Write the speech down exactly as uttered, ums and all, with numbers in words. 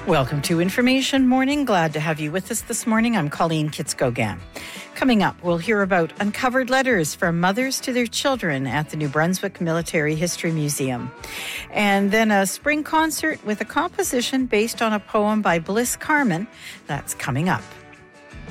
Welcome to Information Morning. Glad to have you with us this morning. I'm Colleen Kitsko-Gam. Coming up, we'll hear about uncovered letters from mothers to their children at the New Brunswick Military History Museum. And then a spring concert with a composition based on a poem by Bliss Carman. That's coming up.